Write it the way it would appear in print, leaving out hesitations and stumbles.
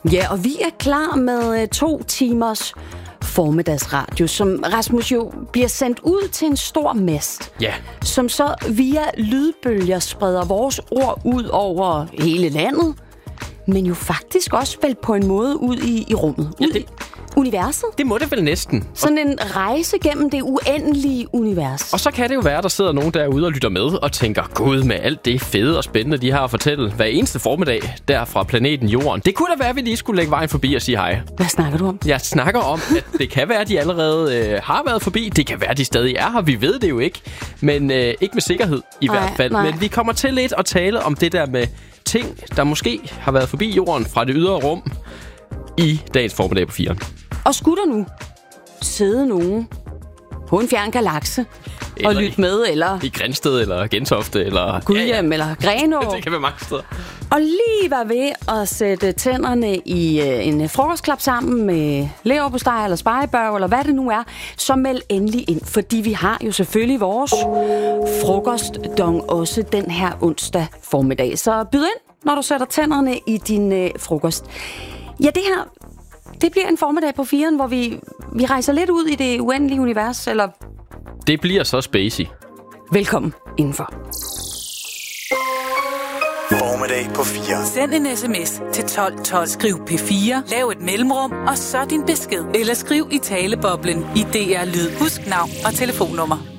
Ja, og vi er klar med 2 timers formiddagsradio, som Rasmus jo bliver sendt ud til en stor mast. Ja. Som så via lydbølger spreder vores ord ud over hele landet, men jo faktisk også vel på en måde ud i rummet. Ja, ud i universet. Det må det vel næsten. Sådan en rejse gennem det uendelige univers. Og så kan det jo være, der sidder nogen derude og lytter med og tænker, gud, med alt det fede og spændende, de har at fortælle hver eneste formiddag der fra planeten Jorden. Det kunne da være, at vi lige skulle lægge vejen forbi og sige hej. Hvad snakker du om? Jeg snakker om, at det kan være, at de allerede har været forbi. Det kan være, at de stadig er her. Vi ved det jo ikke. Men ikke med sikkerhed i hvert fald. Nej. Men vi kommer til lidt at tale om det der med ting, der måske har været forbi Jorden fra det ydre rum i dagens formiddag på 4. Og skulle der nu sidde nogen på en fjern galakse og lytte med, eller i Grænsted, eller Gentofte, eller Gudhjem, eller Grenaa. Det kan være mange steder. Og lige var ved at sætte tænderne i en frokostklap sammen med leverpostej eller spejebørg, eller hvad det nu er, så meld endelig ind. Fordi vi har jo selvfølgelig vores frokostdong også den her onsdag formiddag. Så byd ind, når du sætter tænderne i din frokost. Ja, det bliver en formiddag på 4, hvor vi rejser lidt ud i det uendelige univers, eller... Det bliver så spacey. Velkommen indenfor. Formiddag på 4. Send en sms til 1212. Skriv P4, lav et mellemrum, og så din besked. Eller skriv i taleboblen i DR Lyd. Husk navn og telefonnummer.